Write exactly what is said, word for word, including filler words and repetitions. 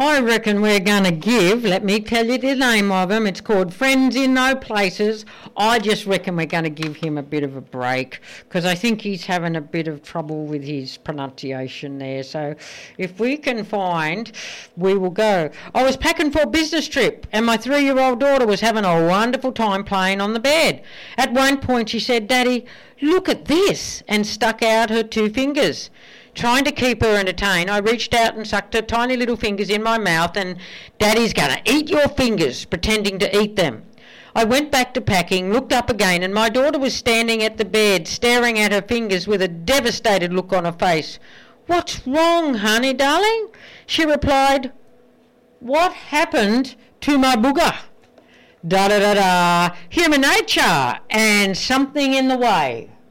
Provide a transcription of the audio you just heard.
I reckon we're going to give, let me tell you the name of him, it's called Friends in No Places. I just reckon we're going to give him a bit of a break because I think he's having a bit of trouble with his pronunciation there. So if we can find, we will go. I was packing for a business trip and my three-year-old daughter was having a wonderful time playing on the bed. At one point she said, "Daddy, look at this," and stuck out her two fingers. Trying to keep her entertained, I reached out and sucked her tiny little fingers in my mouth and, "Daddy's going to eat your fingers," pretending to eat them. I went back to packing, looked up again, and my daughter was standing at the bed, staring at her fingers with a devastated look on her face. "What's wrong, honey, darling?" She replied, "What happened to my booger?" Da-da-da-da, human nature and something in the way.